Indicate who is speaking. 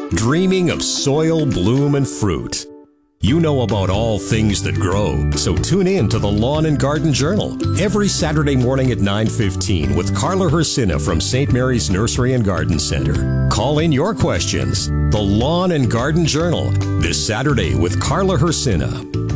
Speaker 1: Dreaming of soil, bloom, and fruit. You know about all things that grow, so tune in to the Lawn and Garden Journal every Saturday morning at 9:15 with Carla Hersina from St. Mary's Nursery and Garden Center. Call in your questions. The Lawn and Garden Journal, this Saturday with Carla Hersina.